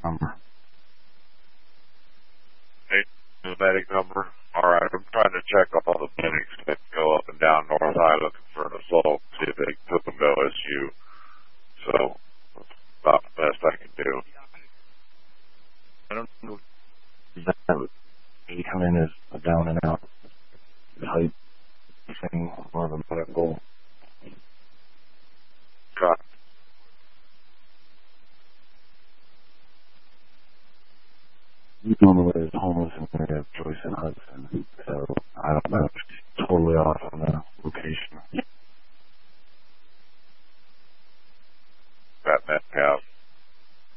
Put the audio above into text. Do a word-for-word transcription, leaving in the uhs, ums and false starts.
number. Hey, the medic number. All right, I'm trying to check all the clinics that go up and down North High looking for an assault, see if they took them to O S U. So that's about the best I can do. I don't know if that would he come in as a down and out type thing or the medical. God. He's on the way is homeless and we have Joyce and Hudson. So I don't know if she's totally off